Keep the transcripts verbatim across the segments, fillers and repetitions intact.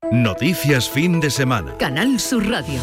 Noticias fin de semana. Canal Sur Radio.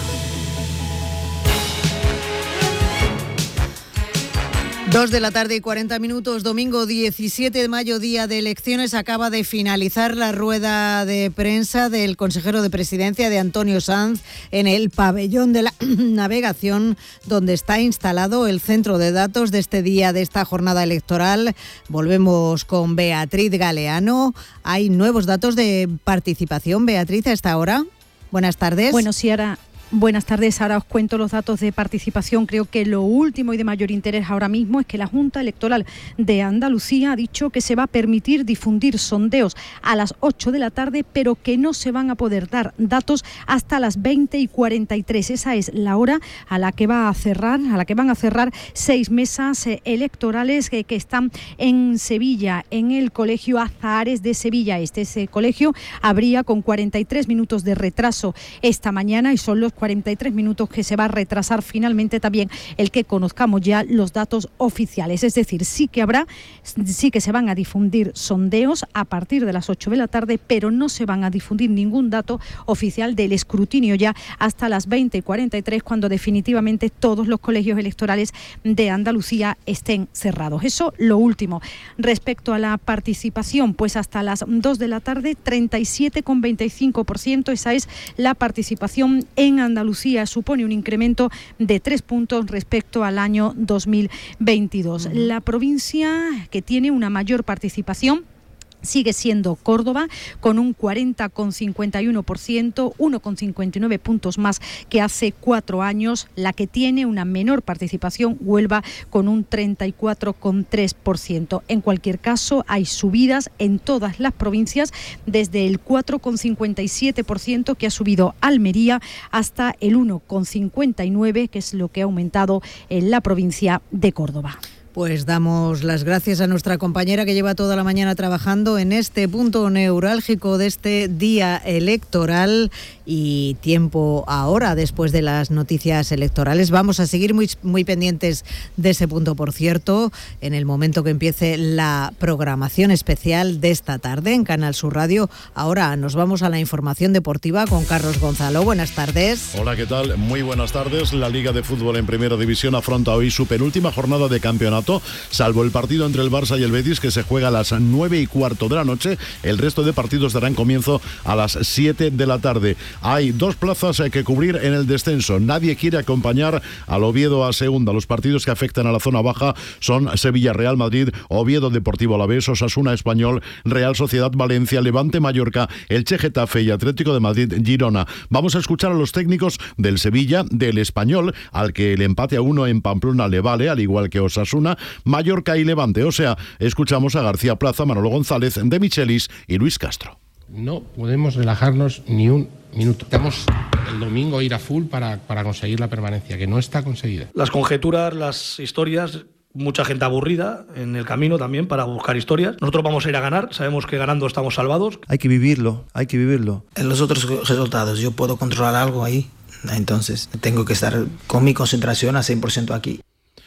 Dos de la tarde y cuarenta minutos, domingo diecisiete de mayo, día de elecciones. Acaba de finalizar la rueda de prensa del consejero de Presidencia, de Antonio Sanz, en el pabellón de la navegación, donde está instalado el centro de datos de este día, de esta jornada electoral. Volvemos con Beatriz Galeano. Hay nuevos datos de participación, Beatriz, a esta hora. Buenas tardes. Bueno, sí, ahora... Buenas tardes, ahora os cuento los datos de participación. Creo que lo último y de mayor interés ahora mismo es que la Junta Electoral de Andalucía ha dicho que se va a permitir difundir sondeos a las ocho de la tarde, pero que no se van a poder dar datos hasta las veinte y cuarenta y tres. Esa es la hora a la que va a cerrar, a la que van a cerrar seis mesas electorales que, que están en Sevilla, en el Colegio Azahares de Sevilla Este. Ese colegio abría con cuarenta y tres minutos de retraso esta mañana y son los cuarenta y tres minutos que se va a retrasar finalmente también el que conozcamos ya los datos oficiales. Es decir, sí que habrá, sí que se van a difundir sondeos a partir de las ocho de la tarde, pero no se van a difundir ningún dato oficial del escrutinio ya hasta las veinte y cuarenta y tres, cuando definitivamente todos los colegios electorales de Andalucía estén cerrados. Eso lo último. Respecto a la participación, pues hasta las dos de la tarde, treinta y siete coma veinticinco por ciento, esa es la participación en Andalucía, supone un incremento de tres puntos respecto al año dos mil veintidós. La provincia que tiene una mayor participación sigue siendo Córdoba, con un cuarenta coma cincuenta y uno por ciento, uno coma cincuenta y nueve puntos más que hace cuatro años. La que tiene una menor participación, Huelva, con un treinta y cuatro coma tres por ciento. En cualquier caso, hay subidas en todas las provincias, desde el cuatro coma cincuenta y siete por ciento que ha subido Almería hasta el uno coma cincuenta y nueve por ciento, que es lo que ha aumentado en la provincia de Córdoba. Pues damos las gracias a nuestra compañera que lleva toda la mañana trabajando en este punto neurálgico de este día electoral, y tiempo ahora, después de las noticias electorales. Vamos a seguir muy, muy pendientes de ese punto, por cierto, en el momento que empiece la programación especial de esta tarde en Canal Sur Radio. Ahora nos vamos a la información deportiva con Carlos Gonzalo. Buenas tardes. Hola, ¿qué tal? Muy buenas tardes. La Liga de Fútbol en Primera División afronta hoy su penúltima jornada de campeonato, salvo el partido entre el Barça y el Betis, que se juega a las nueve y cuarto de la noche. El resto de partidos darán comienzo a las siete de la tarde. Hay dos plazas que cubrir en el descenso. Nadie quiere acompañar al Oviedo a segunda. Los partidos que afectan a la zona baja son Sevilla-Real Madrid, Oviedo Deportivo Alavés, Osasuna Español, Real Sociedad Valencia, Levante Mallorca, Elche Getafe y Atlético de Madrid Girona. Vamos a escuchar a los técnicos del Sevilla, del Español, al que el empate a uno en Pamplona le vale, al igual que Osasuna, Mallorca y Levante. O sea, escuchamos a García Plaza, Manolo González, De Michelis y Luis Castro. No podemos relajarnos ni un minuto. Estamos el domingo ir a full para, para conseguir la permanencia, que no está conseguida. Las conjeturas, las historias, mucha gente aburrida en el camino también para buscar historias. Nosotros vamos a ir a ganar, sabemos que ganando estamos salvados. Hay que vivirlo, hay que vivirlo. En los otros resultados yo puedo controlar algo ahí, entonces tengo que estar con mi concentración al cien por ciento aquí.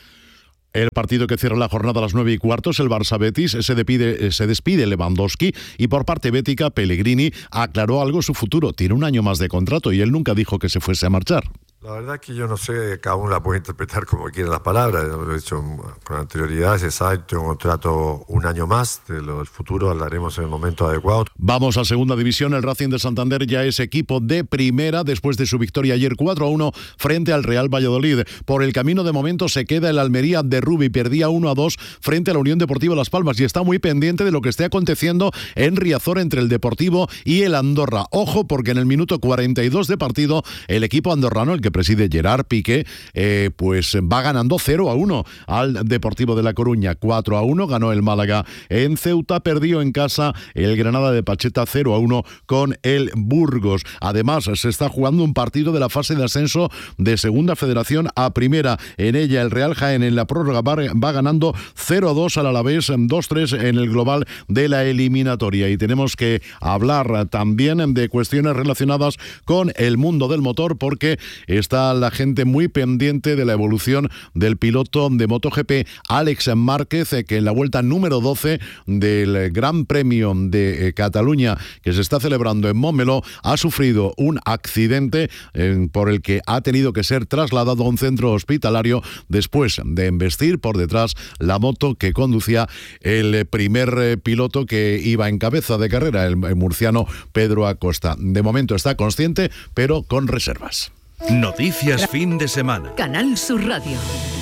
El partido que cierra la jornada a las nueve y cuarto es el Barça-Betis. Se despide, se despide Lewandowski, y por parte bética, Pellegrini aclaró algo su futuro. Tiene un año más de contrato y él nunca dijo que se fuese a marchar. La verdad es que yo no sé, cada uno la puede interpretar como quiera las palabras. Lo he dicho con anterioridad, se sabe, tengo un contrato un año más, de lo del futuro hablaremos en el momento adecuado. Vamos a segunda división. El Racing de Santander ya es equipo de primera después de su victoria ayer cuatro a uno frente al Real Valladolid. Por el camino de momento se queda el Almería de Rubi, perdía uno a dos frente a la Unión Deportiva Las Palmas y está muy pendiente de lo que esté aconteciendo en Riazor entre el Deportivo y el Andorra. Ojo, porque en el minuto cuarenta y dos de partido el equipo andorrano, el que preside Gerard Piqué, eh, pues va ganando cero a uno al Deportivo de La Coruña. cuatro a uno ganó el Málaga en Ceuta, perdió en casa el Granada de Pacheta cero a uno con el Burgos. Además, se está jugando un partido de la fase de ascenso de Segunda Federación a Primera. En ella el Real Jaén en la prórroga va, va ganando cero a dos al Alavés, dos tres en el global de la eliminatoria. Y tenemos que hablar también de cuestiones relacionadas con el mundo del motor, porque está la gente muy pendiente de la evolución del piloto de MotoGP, Alex Márquez, que en la vuelta número doce del Gran Premio de Cataluña, que se está celebrando en Montmeló, ha sufrido un accidente eh, por el que ha tenido que ser trasladado a un centro hospitalario después de embestir por detrás la moto que conducía el primer eh, piloto que iba en cabeza de carrera, el, el murciano Pedro Acosta. De momento está consciente, pero con reservas. Noticias fin de semana. Canal Sur Radio.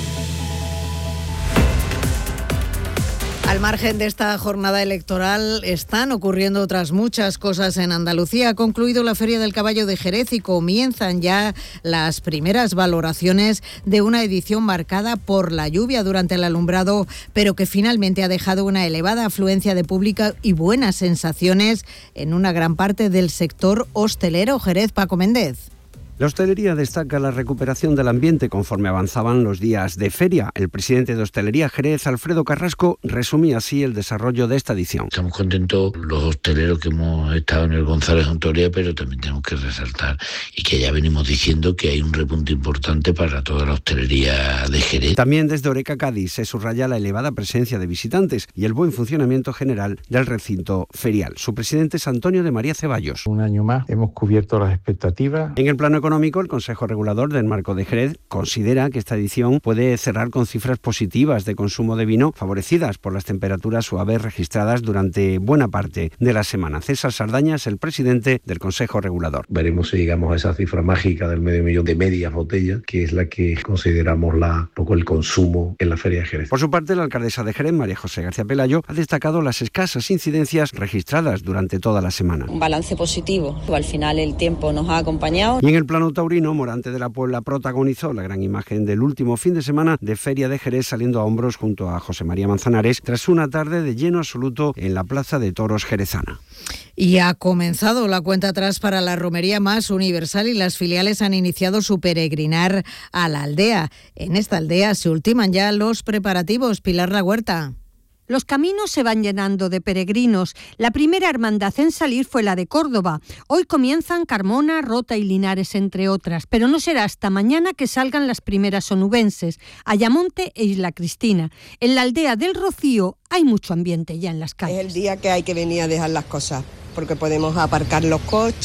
Al margen de esta jornada electoral están ocurriendo otras muchas cosas en Andalucía. Ha concluido la Feria del Caballo de Jerez y comienzan ya las primeras valoraciones de una edición marcada por la lluvia durante el alumbrado, pero que finalmente ha dejado una elevada afluencia de público y buenas sensaciones en una gran parte del sector hostelero. Jerez, Paco Méndez. La hostelería destaca la recuperación del ambiente conforme avanzaban los días de feria. El presidente de Hostelería Jerez, Alfredo Carrasco, resumía así el desarrollo de esta edición. Estamos contentos los hosteleros que hemos estado en el González Hontoria, pero también tenemos que resaltar y que ya venimos diciendo que hay un repunte importante para toda la hostelería de Jerez. También desde Oreca, Cádiz, se subraya la elevada presencia de visitantes y el buen funcionamiento general del recinto ferial. Su presidente es Antonio de María Ceballos. Un año más hemos cubierto las expectativas. En el plano económico, el Consejo Regulador del Marco de Jerez considera que esta edición puede cerrar con cifras positivas de consumo de vino, favorecidas por las temperaturas suaves registradas durante buena parte de la semana. César Sardaña es el presidente del Consejo Regulador. Veremos si llegamos a esa cifra mágica del medio millón de medias botellas, que es la que consideramos la poco el consumo en la Feria de Jerez. Por su parte, la alcaldesa de Jerez, María José García Pelayo, ha destacado las escasas incidencias registradas durante toda la semana. Un balance positivo. Al final el tiempo nos ha acompañado. Y en el plano taurino, Morante de la Puebla protagonizó la gran imagen del último fin de semana de Feria de Jerez, saliendo a hombros junto a José María Manzanares tras una tarde de lleno absoluto en la Plaza de Toros jerezana. Y ha comenzado la cuenta atrás para la romería más universal y las filiales han iniciado su peregrinar a la aldea. En esta aldea se ultiman ya los preparativos. Pilar La Huerta. Los caminos se van llenando de peregrinos. La primera hermandad en salir fue la de Córdoba. Hoy comienzan Carmona, Rota y Linares, entre otras. Pero no será hasta mañana que salgan las primeras onubenses, Ayamonte e Isla Cristina. En la aldea del Rocío hay mucho ambiente ya en las calles. Es el día que hay que venir a dejar las cosas, porque podemos aparcar los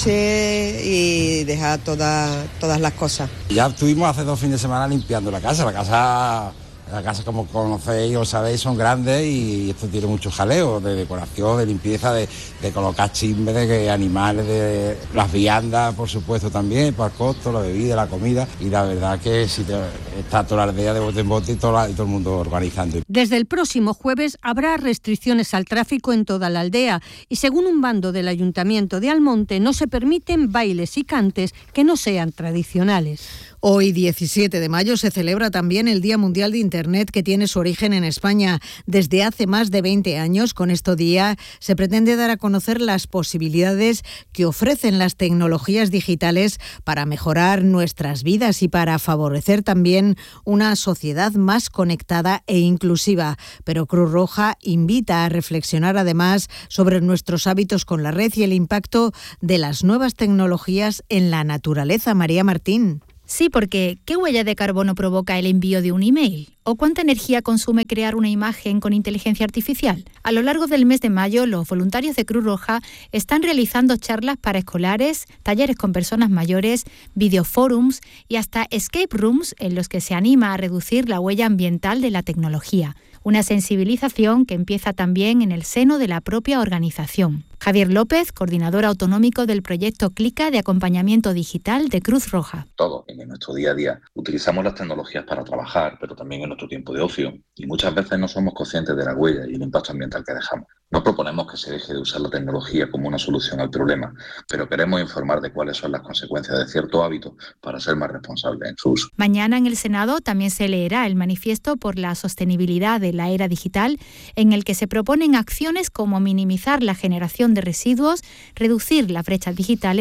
coches y dejar toda, todas las cosas. Ya estuvimos hace dos fines de semana limpiando la casa. La casa... Las casas, como conocéis o sabéis, son grandes y esto tiene mucho jaleo de decoración, de limpieza, de, de colocar chimbres, de animales, de las viandas, por supuesto, también, para el costo, la bebida, la comida. Y la verdad que si te, está toda la aldea de bote en bote y todo, la, y todo el mundo organizando. Desde el próximo jueves habrá restricciones al tráfico en toda la aldea y según un bando del Ayuntamiento de Almonte no se permiten bailes y cantes que no sean tradicionales. Hoy, diecisiete de mayo, se celebra también el Día Mundial de Internet, que tiene su origen en España. Desde hace más de veinte años, con este día, se pretende dar a conocer las posibilidades que ofrecen las tecnologías digitales para mejorar nuestras vidas y para favorecer también una sociedad más conectada e inclusiva. Pero Cruz Roja invita a reflexionar además sobre nuestros hábitos con la red y el impacto de las nuevas tecnologías en la naturaleza. María Martín. Sí, porque ¿qué huella de carbono provoca el envío de un email? ¿O cuánta energía consume crear una imagen con inteligencia artificial? A lo largo del mes de mayo, los voluntarios de Cruz Roja están realizando charlas para escolares, talleres con personas mayores, videoforums y hasta escape rooms en los que se anima a reducir la huella ambiental de la tecnología. Una sensibilización que empieza también en el seno de la propia organización. Javier López, coordinador autonómico del proyecto Clica de acompañamiento digital de Cruz Roja. Todos en nuestro día a día utilizamos las tecnologías para trabajar, pero también en nuestro tiempo de ocio, y muchas veces no somos conscientes de la huella y el impacto ambiental que dejamos. No proponemos que se deje de usar la tecnología como una solución al problema, pero queremos informar de cuáles son las consecuencias de ciertos hábitos para ser más responsables en su uso. Mañana en el Senado también se leerá el manifiesto por la sostenibilidad de la era digital, en el que se proponen acciones como minimizar la generación de residuos, reducir las brechas digitales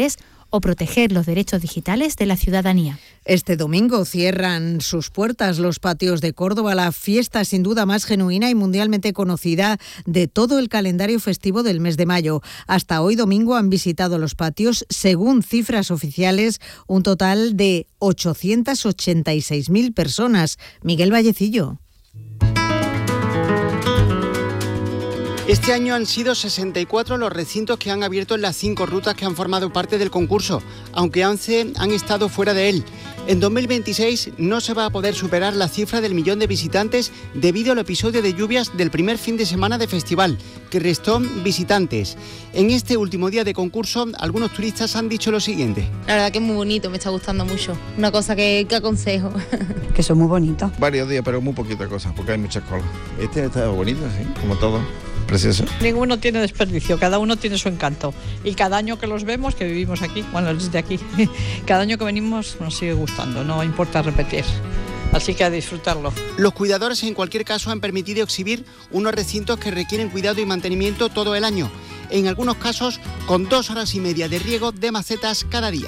o proteger los derechos digitales de la ciudadanía. Este domingo cierran sus puertas los patios de Córdoba, la fiesta sin duda más genuina y mundialmente conocida de todo el calendario festivo del mes de mayo. Hasta hoy domingo han visitado los patios, según cifras oficiales, un total de ochocientas ochenta y seis mil personas. Miguel Vallecillo. Este año han sido sesenta y cuatro los recintos que han abierto en las cinco rutas que han formado parte del concurso, aunque once han estado fuera de él. En dos mil veintiséis no se va a poder superar la cifra del millón de visitantes debido al episodio de lluvias del primer fin de semana de festival, que restó visitantes. En este último día de concurso, algunos turistas han dicho lo siguiente. La verdad que es muy bonito, me está gustando mucho. Una cosa que, que aconsejo. Que son muy bonitos. Varios días, pero muy poquita cosa, porque hay muchas colas. Este está bonito, sí, como todo. Precioso. Ninguno tiene desperdicio, cada uno tiene su encanto. Y cada año que los vemos, que vivimos aquí, bueno, desde aquí, cada año que venimos nos sigue gustando, no importa repetir. Así que a disfrutarlo. Los cuidadores en cualquier caso han permitido exhibir unos recintos que requieren cuidado y mantenimiento todo el año. En algunos casos con dos horas y media de riego de macetas cada día.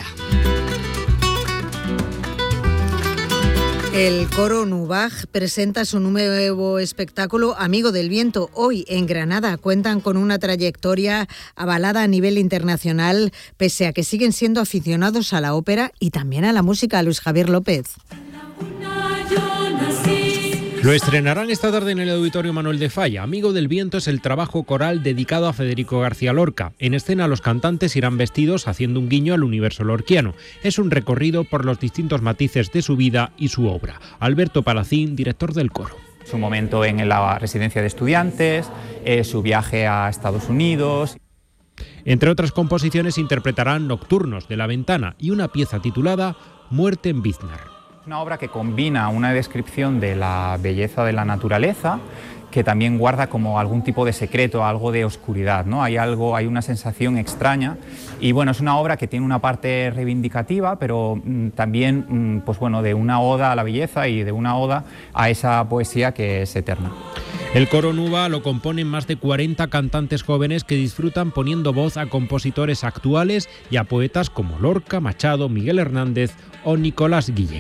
El coro Nubaj presenta su nuevo espectáculo Amigo del Viento. Hoy en Granada cuentan con una trayectoria avalada a nivel internacional, pese a que siguen siendo aficionados a la ópera y también a la música. Luis Javier López. Lo estrenarán esta tarde en el Auditorio Manuel de Falla. Amigo del Viento es el trabajo coral dedicado a Federico García Lorca. En escena los cantantes irán vestidos haciendo un guiño al universo lorquiano. Es un recorrido por los distintos matices de su vida y su obra. Alberto Palacín, director del coro. Su momento en la residencia de estudiantes, eh, su viaje a Estados Unidos. Entre otras composiciones interpretarán Nocturnos de la Ventana y una pieza titulada Muerte en Biznar. Una obra que combina una descripción de la belleza de la naturaleza, que también guarda como algún tipo de secreto, algo de oscuridad, ¿no? Hay algo, hay una sensación extraña y bueno, es una obra que tiene una parte reivindicativa, pero mmm, también mmm, pues bueno, de una oda a la belleza y de una oda a esa poesía que es eterna. El coro Nuba lo componen más de cuarenta cantantes jóvenes que disfrutan poniendo voz a compositores actuales y a poetas como Lorca, Machado, Miguel Hernández o Nicolás Guillem.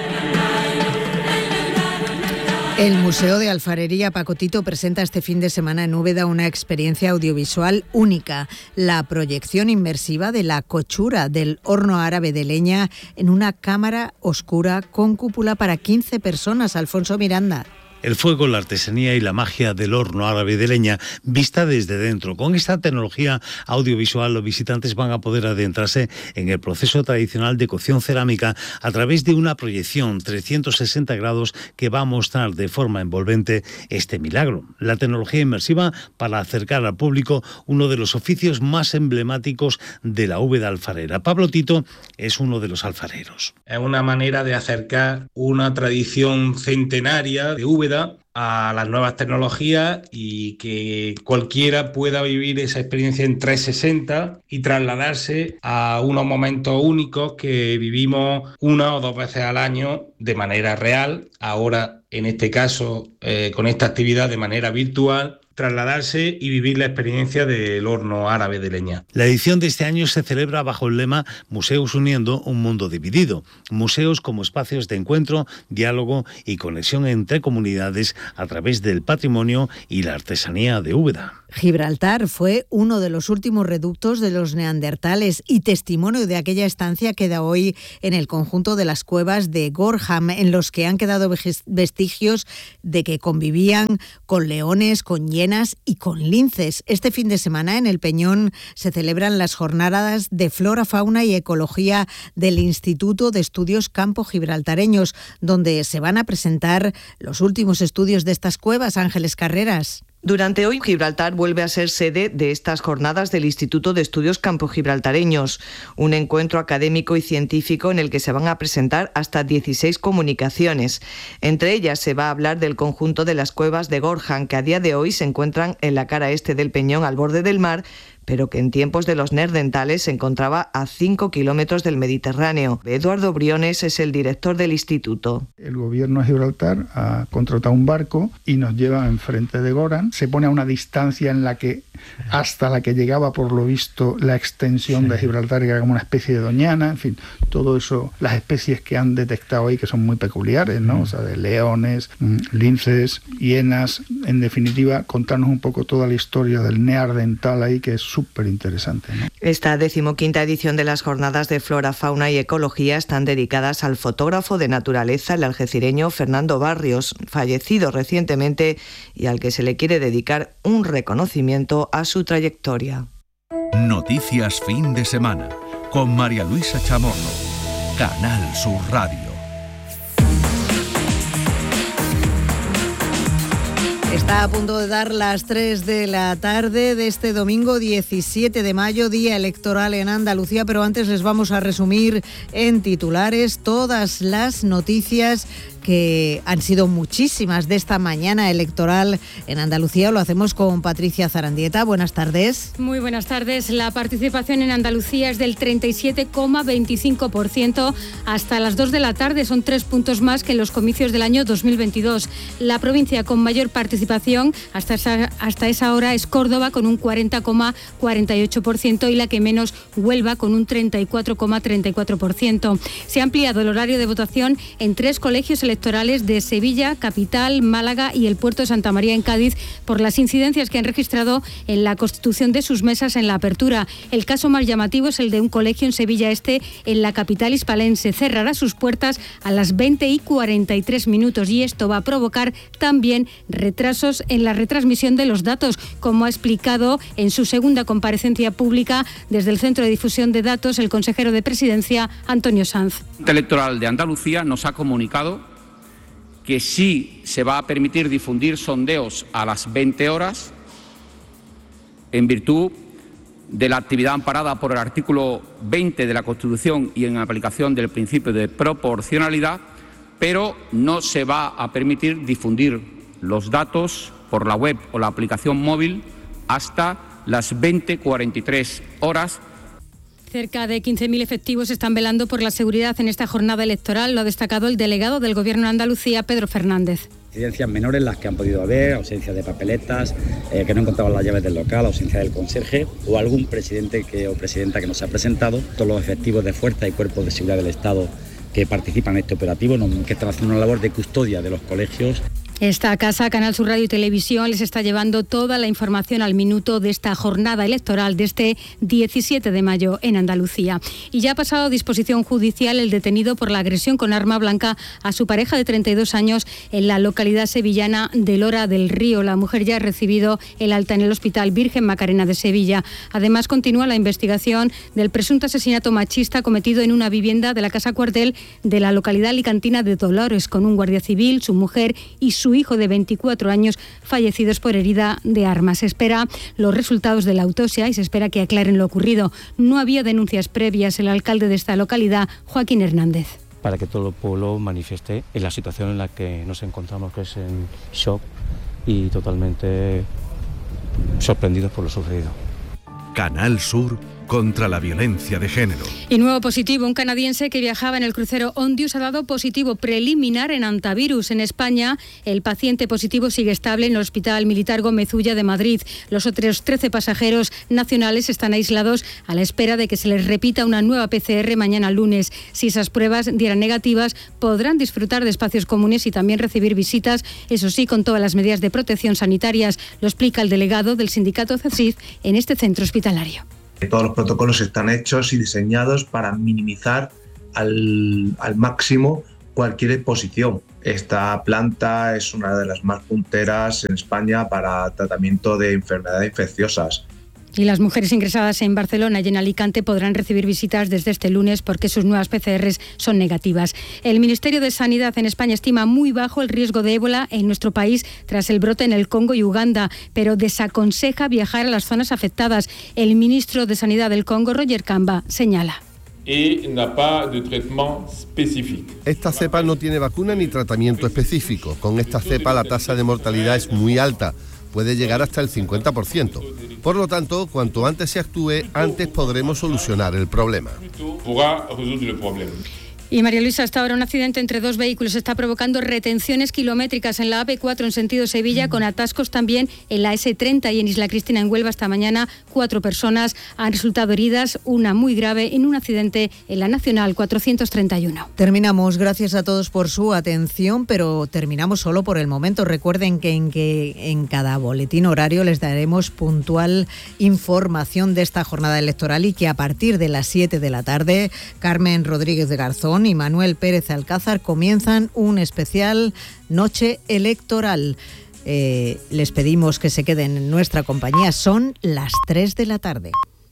El Museo de Alfarería Pacotito presenta este fin de semana en Úbeda una experiencia audiovisual única, la proyección inmersiva de la cochura del horno árabe de leña en una cámara oscura con cúpula para quince personas. Alfonso Miranda. El fuego, la artesanía y la magia del horno árabe de leña vista desde dentro. Con esta tecnología audiovisual los visitantes van a poder adentrarse en el proceso tradicional de cocción cerámica a través de una proyección trescientos sesenta grados que va a mostrar de forma envolvente este milagro. La tecnología inmersiva para acercar al público uno de los oficios más emblemáticos de la Úbeda alfarera. Pablo Tito es uno de los alfareros. Es una manera de acercar una tradición centenaria de Úbeda a las nuevas tecnologías y que cualquiera pueda vivir esa experiencia en trescientos sesenta y trasladarse a unos momentos únicos que vivimos una o dos veces al año de manera real, ahora en este caso eh, con esta actividad de manera virtual, trasladarse y vivir la experiencia del horno árabe de leña. La edición de este año se celebra bajo el lema Museos uniendo un mundo dividido. Museos como espacios de encuentro, diálogo y conexión entre comunidades a través del patrimonio y la artesanía de Úbeda. Gibraltar fue uno de los últimos reductos de los neandertales y testimonio de aquella estancia queda hoy en el conjunto de las cuevas de Gorham, en los que han quedado vestigios de que convivían con leones, con hienas y con linces. Este fin de semana en el Peñón se celebran las jornadas de Flora, Fauna y Ecología del Instituto de Estudios Campo Gibraltareños, donde se van a presentar los últimos estudios de estas cuevas. Ángeles Carreras. Durante hoy, Gibraltar vuelve a ser sede de estas jornadas del Instituto de Estudios Campo-Gibraltareños, un encuentro académico y científico en el que se van a presentar hasta dieciséis comunicaciones. Entre ellas se va a hablar del conjunto de las cuevas de Gorham, que a día de hoy se encuentran en la cara este del Peñón, al borde del mar, pero que en tiempos de los neandertales se encontraba a cinco kilómetros del Mediterráneo. Eduardo Briones es el director del instituto. El gobierno de Gibraltar ha contratado un barco y nos lleva enfrente de Goran. Se pone a una distancia en la que hasta la que llegaba, por lo visto, la extensión de Gibraltar, que era como una especie de doñana, en fin, todo eso, las especies que han detectado ahí, que son muy peculiares, ¿no? O sea, de leones, linces, hienas, en definitiva, contarnos un poco toda la historia del neandertal ahí, que es súper interesante, ¿no? Esta decimoquinta edición de las Jornadas de Flora, Fauna y Ecología están dedicadas al fotógrafo de naturaleza, el algecireño Fernando Barrios, fallecido recientemente y al que se le quiere dedicar un reconocimiento a su trayectoria. Noticias fin de semana con María Luisa Chamorro, Canal Sur Radio. Está a punto de dar las tres de la tarde de este domingo diecisiete de mayo, día electoral en Andalucía, pero antes les vamos a resumir en titulares todas las noticias que han sido muchísimas de esta mañana electoral en Andalucía. Lo hacemos con Patricia Zarandieta. Buenas tardes. Muy buenas tardes. La participación en Andalucía es del treinta y siete coma veinticinco por ciento hasta las dos de la tarde. Son tres puntos más que en los comicios del año dos mil veintidós. La provincia con mayor participación hasta esa, hasta esa hora es Córdoba con un cuarenta coma cuarenta y ocho por ciento y la que menos, Huelva, con un treinta y cuatro coma treinta y cuatro por ciento. Se ha ampliado el horario de votación en tres colegios electorales de Sevilla, Capital, Málaga y el Puerto de Santa María en Cádiz por las incidencias que han registrado en la constitución de sus mesas en la apertura. El caso más llamativo es el de un colegio en Sevilla Este, en la capital hispalense. Cerrará sus puertas a las veinte y cuarenta y tres minutos y esto va a provocar también retrasos en la retransmisión de los datos, como ha explicado en su segunda comparecencia pública desde el Centro de Difusión de Datos el consejero de Presidencia, Antonio Sanz. La Junta Electoral de Andalucía nos ha comunicado que sí se va a permitir difundir sondeos a las veinte horas en virtud de la actividad amparada por el artículo veinte de la Constitución y en aplicación del principio de proporcionalidad, pero no se va a permitir difundir los datos por la web o la aplicación móvil hasta las veinte cuarenta y tres horas. Cerca de quince mil efectivos están velando por la seguridad en esta jornada electoral, lo ha destacado el delegado del Gobierno de Andalucía, Pedro Fernández. Incidencias menores las que han podido haber, ausencia de papeletas, eh, que no encontraban las llaves del local, ausencia del conserje o algún presidente que, o presidenta que no se ha presentado. Todos los efectivos de fuerza y cuerpos de seguridad del Estado que participan en este operativo, que están haciendo una labor de custodia de los colegios. Esta casa, Canal Sur Radio y Televisión, les está llevando toda la información al minuto de esta jornada electoral de este diecisiete de mayo en Andalucía. Y ya ha pasado a disposición judicial el detenido por la agresión con arma blanca a su pareja de treinta y dos años en la localidad sevillana de Lora del Río. La mujer ya ha recibido el alta en el Hospital Virgen Macarena de Sevilla. Además, continúa la investigación del presunto asesinato machista cometido en una vivienda de la Casa Cuartel de la localidad alicantina de Dolores, con un guardia civil, su mujer y su su hijo de veinticuatro años fallecidos por herida de arma. Se espera los resultados de la autopsia y se espera que aclaren lo ocurrido. No había denuncias previas. El alcalde de esta localidad, Joaquín Hernández. Para que todo el pueblo manifieste en la situación en la que nos encontramos, que es en shock y totalmente sorprendidos por lo sucedido. Canal Sur contra la violencia de género. Y nuevo positivo, un canadiense que viajaba en el crucero Ondius ha dado positivo preliminar en hantavirus. En España, el paciente positivo sigue estable en el Hospital Militar Gómez Ulla de Madrid. Los otros trece pasajeros nacionales están aislados a la espera de que se les repita una nueva P C R mañana lunes. Si esas pruebas dieran negativas, podrán disfrutar de espacios comunes y también recibir visitas, eso sí, con todas las medidas de protección sanitarias. Lo explica el delegado del sindicato C E S I F en este centro hospitalario. Todos los protocolos están hechos y diseñados para minimizar al, al máximo cualquier exposición. Esta planta es una de las más punteras en España para tratamiento de enfermedades infecciosas. Y las mujeres ingresadas en Barcelona y en Alicante podrán recibir visitas desde este lunes porque sus nuevas P C Rs son negativas. El Ministerio de Sanidad en España estima muy bajo el riesgo de ébola en nuestro país tras el brote en el Congo y Uganda, pero desaconseja viajar a las zonas afectadas. El ministro de Sanidad del Congo, Roger Kamba, señala. Esta cepa no tiene vacuna ni tratamiento específico. Con esta cepa la tasa de mortalidad es muy alta. puede llegar hasta el cincuenta por ciento. Por lo tanto, cuanto antes se actúe, antes podremos solucionar el problema. Y María Luisa, hasta ahora un accidente entre dos vehículos está provocando retenciones kilométricas en la A P cuatro en sentido Sevilla, con atascos también en la ese treinta y en Isla Cristina, en Huelva. Esta mañana cuatro personas han resultado heridas, una muy grave, en un accidente en la Nacional cuatrocientos treinta y uno. Terminamos. Gracias a todos por su atención, pero terminamos solo por el momento. Recuerden que en, que en cada boletín horario les daremos puntual información de esta jornada electoral y que a partir de las siete de la tarde, Carmen Rodríguez de Garzón y Manuel Pérez Alcázar comienzan un especial Noche Electoral. Eh, les pedimos que se queden en nuestra compañía. Son las tres de la tarde.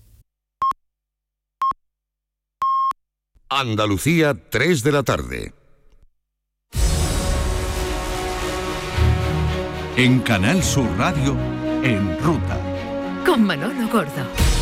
Andalucía, tres de la tarde. En Canal Sur Radio, En Ruta. Con Manolo Gordo.